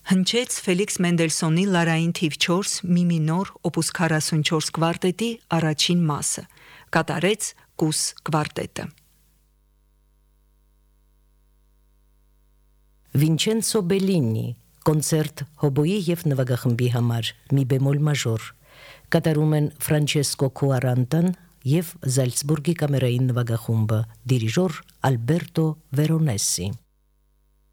Հնչեց Ֆելիքս Մենդելսոնի Լարային թիվ 4 մի մինոր օպուս 44 կվարտետի առաջին մասը, կատարեց Կուս կվարտետը։ Վինչենցո Բելլինի կոնցերտ հոբոյի և նվագախմբի համար մի բեմոլ մաժոր, կատարում են Ֆրանչեսկո Քուարանտան և Զալցբուրգի կամերային նվագախումբը, դիրիժոր Ալբերտո Վերոնեսի։